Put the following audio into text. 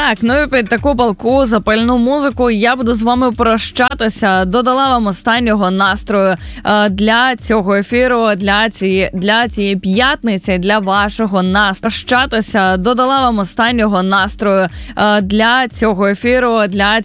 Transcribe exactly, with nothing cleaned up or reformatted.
Так, ну і під таку палку запальну музику я буду з вами прощатися. Додала вам останнього настрою е, для цього ефіру, для цієї, для цієї п'ятниці, для вашого настрою. Прощатися, додала вам останнього настрою е, для цього ефіру, для